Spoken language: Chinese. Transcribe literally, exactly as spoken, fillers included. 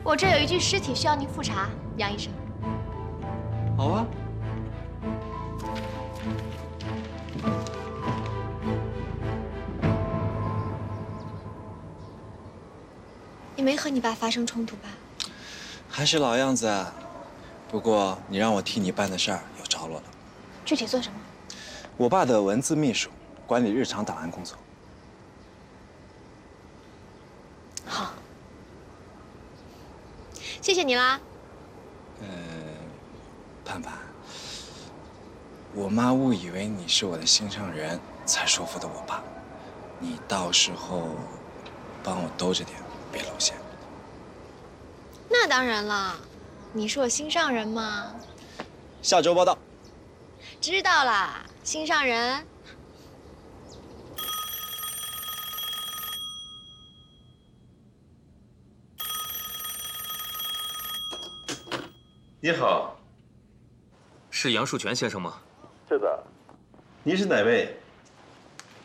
我这有一具尸体需要您复查，杨医生。 好啊。 你没和你爸发生冲突吧？ 还是老样子啊。不过你让我替你办的事儿有着落了。 具体做什么？ 我爸的文字秘书，管理日常档案工作。 好，谢谢你啦。 呃，盼盼，我妈误以为你是我的心上人，才说服的我爸。你到时候帮我兜着点，别露馅。 那当然了，你是我心上人嘛。 下周报道。 知道啦，心上人。 你好， 是杨树全先生吗？ 是的。您是哪位？